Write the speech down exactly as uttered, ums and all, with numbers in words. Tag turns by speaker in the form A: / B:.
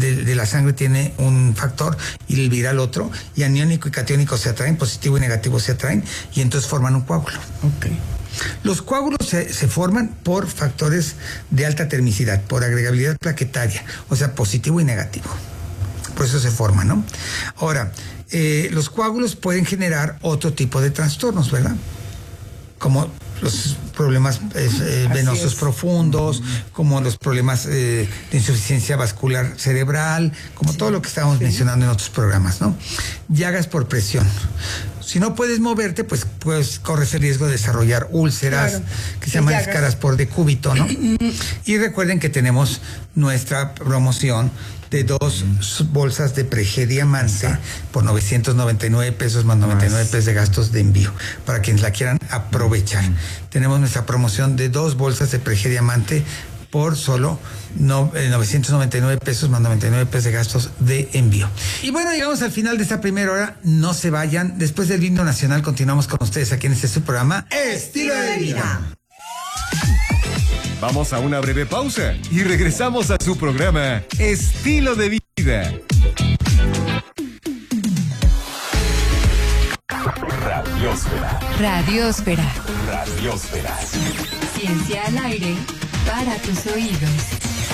A: de, de la sangre tiene un factor y el viral otro, y aniónico y catiónico se atraen, positivo y negativo se atraen, y entonces forman un coágulo.
B: Ok.
A: Los coágulos se, se forman por factores de alta termicidad, por agregabilidad plaquetaria, o sea, positivo y negativo. Por eso se forman, ¿no? Ahora, eh, los coágulos pueden generar otro tipo de trastornos, ¿verdad? Como los problemas eh, venosos profundos, como los problemas eh, de insuficiencia vascular cerebral, como sí, todo lo que estábamos sí. mencionando en otros programas, ¿no? Llagas por presión. Si no puedes moverte, pues, pues corres el riesgo de desarrollar úlceras, claro, que se llaman escaras por decúbito, ¿no? Y recuerden que tenemos nuestra promoción de dos bolsas de Prege Diamante por novecientos noventa y nueve pesos más noventa y nueve pesos de gastos de envío, para quienes la quieran aprovechar. Tenemos nuestra promoción de dos bolsas de Prege Diamante por solo no, eh, novecientos noventa y nueve pesos más noventa y nueve pesos de gastos de envío. Y bueno, llegamos al final de esta primera hora. No se vayan. Después del himno nacional continuamos con ustedes aquí en este su programa Estilo de Vida.
C: Vamos a una breve pausa y regresamos a su programa Estilo de Vida.
D: Radiósfera. Radiósfera. Radiósfera. Ciencia al aire para tus oídos.